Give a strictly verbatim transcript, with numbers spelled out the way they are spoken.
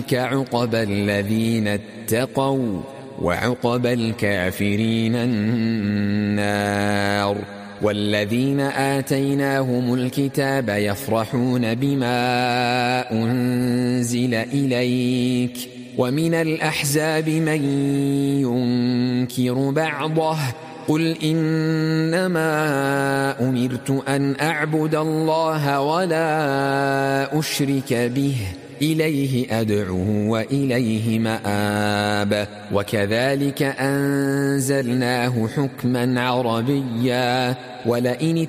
عقبى الذين اتقوا وعقبى الكافرين النار. والذين آتيناهم الكتاب يفرحون بما أنزل إليك ومن الأحزاب من ينكر بعضه قل إنما أمرت أن أعبد الله ولا أشرك به إليه أدعو وإليه مآب. وكذلك أنزلناه حكما عربيا ولئن